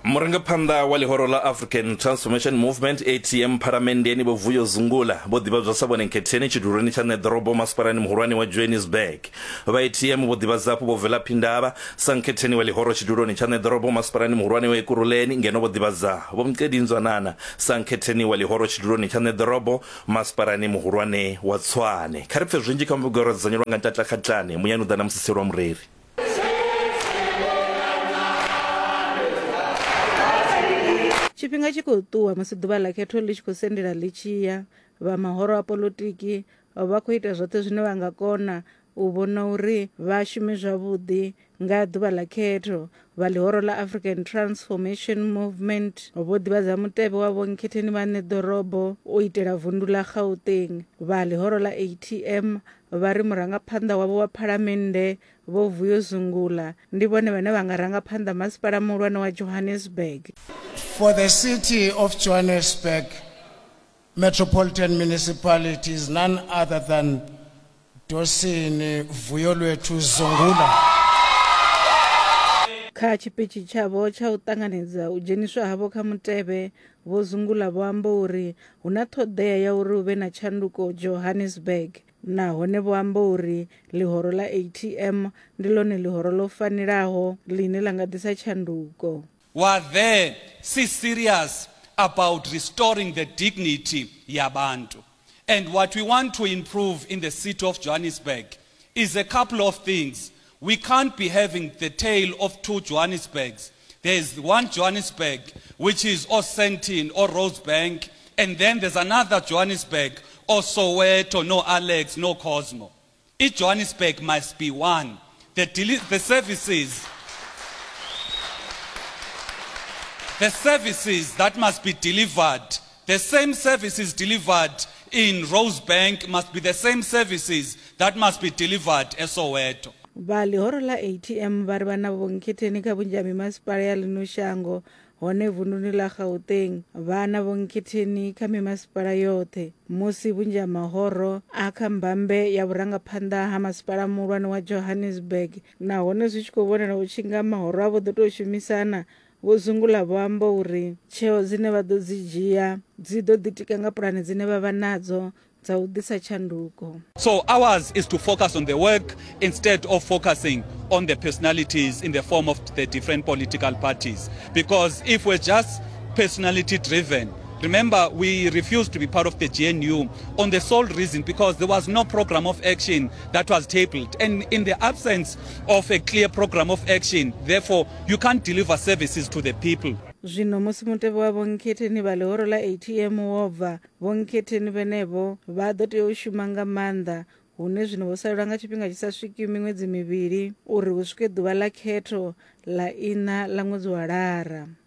Murangaphanḓa wa ḽihoro ḽa African Transformation Movement ATM Pharamendeni Vho Vuyo Zungula vho ḓivhadzwa sa vhone khetheni tshiduloni tsha Neḓorobo masipalani muhulwane wa Johannesburg. Vha ATM vho ḓivhadzapo vho Velaphi Ndaba sa khetheni wa ḽihoro tshiduloni tsha Neḓorobo masipalani muhulwane wa Ekurhuleni ngeno vho ḓivhadza vho Mqedi Nzwanana sa khetheni wa ḽihoro tshiduloni tsha Neḓorobo masipalani muhulwane wa Tshwane. Kha ri pfe zwinzhi kha mbugoro dzudzanyelwa nga Ntatla Khatlane muyani u ḓa na musisiro wa Mureri. Tshifhinga tshi khou ṱuwa musi ḓuvha ḽa khetho ḽi tshi khou sendela ḽi tshi ya, vha mahoro a polotiki vha khou ita zwoṱhe zwine vha nga kona u vhona uri vha shume zwavhuḓi nga ḓuvha ḽa khetho. Vha ḽihoro ḽa African Transformation Movement vho ḓivhadza mutevhe wa vho nkhetheni vha Neḓorobo u itela vundu ḽa Gauteng. Vha ḽihoro ḽa ATM vha ri murangaphanḓa wavho wa Phalamennde Vho Vuyo Zungula ndi vhone vhane vha nga rangaphanḓa masipala muhulwane wa Johannesburg. For the city of Johannesburg, metropolitan municipality is none other than Dosini Vuyolwethu Zungula. Kha tshipitshi tshavho tsha u ṱanganedza u dzheniswa havho kha mutevhe, Vho Zungula vho amba uri hu na ṱhoḓea ya uri hu vhe na tshanduko Johannesburg, nahone vho amba uri ḽihoro ḽa ATM ndi ḽone ḽihoro ḽo fanelaho ḽine ḽa nga ḓisa tshanduko. Were there serious about restoring the dignity yabantu. And what we want to improve in the city of Johannesburg is a couple of things. We can't be having the tale of two Johannesburgs. There is one Johannesburg, which is or Sentin or Rosebank, and then there's another Johannesburg, or Soweto, no Alex, no Cosmo. Each Johannesburg must be one. The services that must be delivered, the same services delivered in Rosebank must be the same services that must be delivered at Soweto. Vha ḽihoro ḽa ATM vha ri vhana vho nkhetheni kha vhunzhi ha mimasipala ya ḽino shango, hone vununi ḽa Gauteng vhana vho nkhetheni kha mimasipala yoṱhe, musi vhunzhi ha mahoro a kha mbambe ya vhurangaphanḓa ha masipala muhulwane wa Johannesburg, nahone zwi tshi khou vhonala u tshi nga mahoro avho ḓo tou shumisana. Vho Zungula vho amba uri tsheo dzine vha ḓo dzi dzhia dzi ḓo ḓitika nga pulani dzine vha vha nadzo dza u ḓisa tshanduko. So ours is to focus on the work instead of focusing on the personalities in the form of the different political parties. Because if we're just personality driven, remember we refused to be part of the GNU on the sole reason because there was no program of action that was tabled. And in the absence of a clear program of action, therefore you can't deliver services to the people. Zwino musi mutevhe wa vho nkhetheni vha ḽihoro ḽa ATM wo bva, vho nkhetheni vhenevho vha ḓo tea u shuma nga maanḓa, hune zwino vho salelwa nga tshifhinga tshi sa swiki miṅwedzi mivhili uri hu swike ḓuvha ḽa khetho ḽa 4 ḽa ṅwedzi wa Lara.